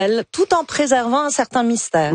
tout en préservant un certain mystère.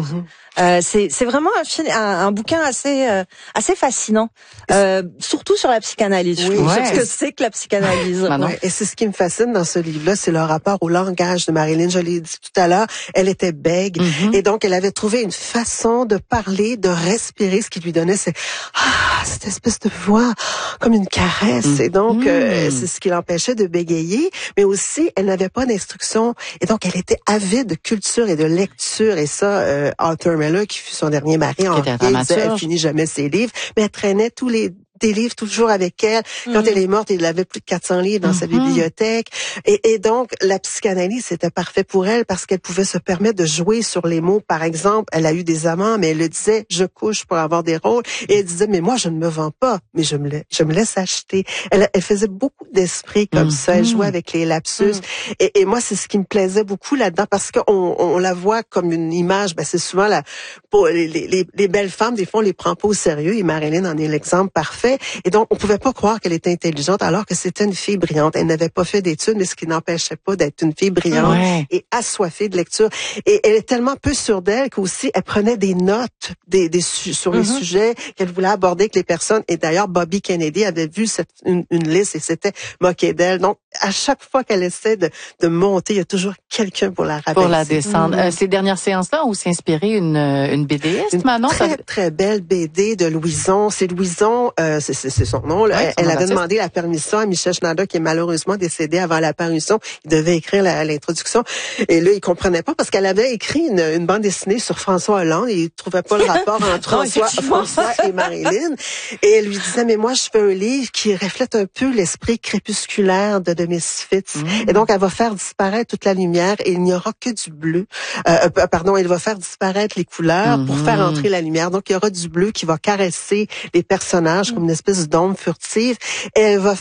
C'est vraiment un bouquin assez fascinant, surtout sur la psychanalyse. Je trouve ce que c'est que la psychanalyse. Ouais, et c'est ce qui me fascine dans ce livre-là, c'est le rapport au langage de Marilyn. Je l'ai dit tout à l'heure, elle était bègue, et donc elle avait trouvé une façon de parler, de respirer. Ce qui lui donnait, c'est cette espèce de voix comme une caresse. Et donc c'est ce qui l'empêchait de bégayer, mais aussi elle n'avait pas d'instruction, et donc elle était avide de culture et de lecture. Et ça, Arthur Miller, qui fut son dernier mari, en disait, elle finit jamais ses livres, mais elle traînait des livres toujours avec elle. Quand elle est morte, il avait plus de 400 livres dans sa bibliothèque. Et donc, la psychanalyse, c'était parfait pour elle parce qu'elle pouvait se permettre de jouer sur les mots. Par exemple, elle a eu des amants, mais elle le disait, je couche pour avoir des rôles. Et elle disait, mais moi, je ne me vends pas, mais je me laisse acheter. Elle faisait beaucoup d'esprit comme ça. Elle jouait avec les lapsus. Et moi, c'est ce qui me plaisait beaucoup là-dedans parce qu'on la voit comme une image. Ben, c'est souvent pour les belles femmes, des fois, on les prend pas au sérieux. Et Marilyn en est l'exemple parfait. Et donc, on pouvait pas croire qu'elle était intelligente alors que c'était une fille brillante. Elle n'avait pas fait d'études, mais ce qui n'empêchait pas d'être une fille brillante et assoiffée de lecture. Et elle est tellement peu sûre d'elle qu'aussi, elle prenait des notes sur les sujets qu'elle voulait aborder avec les personnes. Et d'ailleurs, Bobby Kennedy avait vu une liste et s'était moqué d'elle. Donc, à chaque fois qu'elle essaie de monter, il y a toujours quelqu'un pour la rabaisser. Pour la descendre. Ces dernières séances-là ont inspiré une BDiste, Manon? Très, très belle BD de Louison. C'est Louison, c'est son nom. Là. Elle avait demandé la permission à Michel Schneider, qui est malheureusement décédé avant la parution. Il devait écrire l'introduction. Et là, il comprenait pas parce qu'elle avait écrit une bande dessinée sur François Hollande et il trouvait pas le rapport entre François et Marilyn. Et elle lui disait, mais moi, je fais un livre qui reflète un peu l'esprit crépusculaire de The Misfits. Et donc, elle va faire disparaître toute la lumière et il n'y aura que du bleu. Elle va faire disparaître les couleurs pour faire entrer la lumière. Donc, il y aura du bleu qui va caresser les personnages comme une espèce d'ombre furtive. Et elle va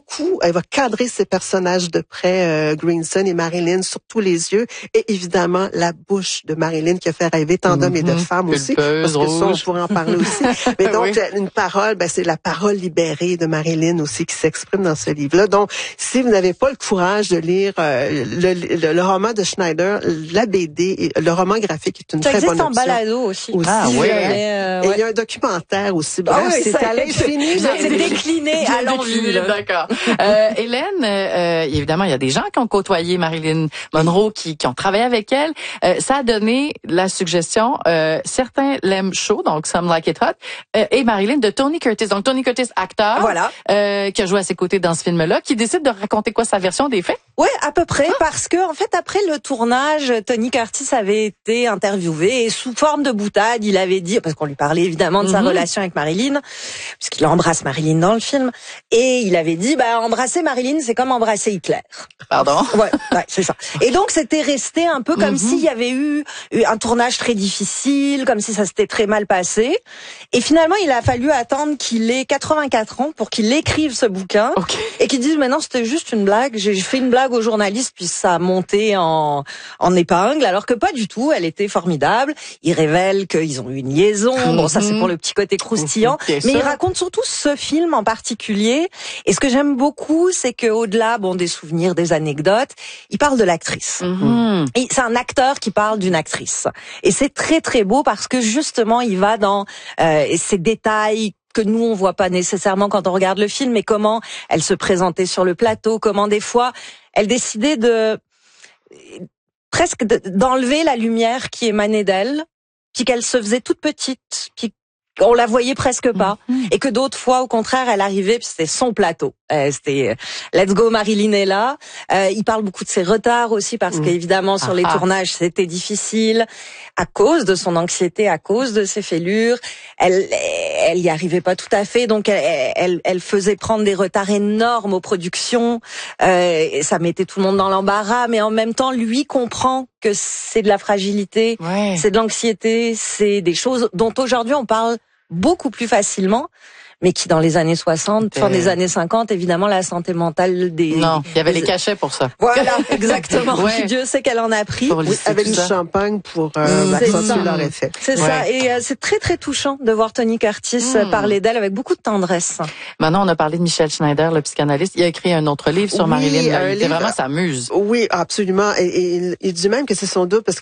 cadrer ces personnages de près, Greenson et Marilyn, sur tous les yeux. Et évidemment, la bouche de Marilyn qui a fait rêver tant d'hommes et de femmes aussi. Parce que ça, on pourrait en parler aussi. Mais donc, une parole, c'est la parole libérée de Marilyn aussi qui s'exprime dans ce livre-là. Donc, si vous n'avez pas le courage de lire le roman de Schneider, la BD, le roman graphique est une très bonne option. Ça existe en balado aussi. Ah oui. Et il y a un documentaire aussi. Bref, c'est à l'infini. C'est décliné à l'envie. D'accord. Hélène, évidemment, il y a des gens qui ont côtoyé Marilyn Monroe, qui ont travaillé avec elle. Ça a donné la suggestion, certains l'aiment chaud, donc Some Like It Hot, et Marilyn de Tony Curtis. Donc Tony Curtis, acteur, qui a joué à ses côtés dans ce film-là, qui décide de raconter quoi, sa version des faits? Oui, à peu près, parce que en fait, après le tournage, Tony Curtis avait été interviewé et sous forme de boutade, il avait dit, parce qu'on lui parlait évidemment de sa relation avec Marilyn, puisqu'il embrasse Marilyn dans le film, et il avait dit, embrasser Marilyn, c'est comme embrasser Hitler. Pardon? Ouais, c'est ça. Et donc, c'était resté un peu comme s'il y avait eu un tournage très difficile, comme si ça s'était très mal passé. Et finalement, il a fallu attendre qu'il ait 84 ans pour qu'il écrive ce bouquin, et qu'il dise, maintenant, c'était juste une blague, j'ai fait une blague aux journalistes, puis ça a monté en épingle, alors que pas du tout, elle était formidable. Il révèle qu'ils ont eu une liaison, bon, ça c'est pour le petit côté croustillant, mais il raconte surtout ce film en particulier, et ce que j'aime beaucoup, c'est que au-delà, des souvenirs, des anecdotes, il parle de l'actrice. Et c'est un acteur qui parle d'une actrice. Et c'est très très beau parce que justement, il va dans ces détails que nous on voit pas nécessairement quand on regarde le film, mais comment elle se présentait sur le plateau, comment des fois elle décidait d'enlever la lumière qui émanait d'elle, puis qu'elle se faisait toute petite, puis on la voyait presque pas, et que d'autres fois au contraire elle arrivait puis c'était son plateau, c'était let's go, Marilyn est là. Il parle beaucoup de ses retards aussi parce qu'évidemment sur les tournages c'était difficile à cause de son anxiété, à cause de ses fêlures. Elle y arrivait pas tout à fait, donc elle faisait prendre des retards énormes aux productions, et ça mettait tout le monde dans l'embarras, mais en même temps lui comprend que c'est de la fragilité, c'est de l'anxiété, c'est des choses dont aujourd'hui on parle beaucoup plus facilement, mais qui dans les années 60, fin des années 50, évidemment la santé mentale Non, il y avait les cachets pour ça. Voilà, exactement. Dieu sait qu'elle en a pris. Avec du champagne pour accentuer leur effet. C'est ça, et c'est très très touchant de voir Tony Curtis parler d'elle avec beaucoup de tendresse. Maintenant, on a parlé de Michel Schneider, le psychanalyste. Il a écrit un autre livre sur Marilyn. C'est vraiment sa muse. Oui, absolument. Et il dit même que c'est son double parce que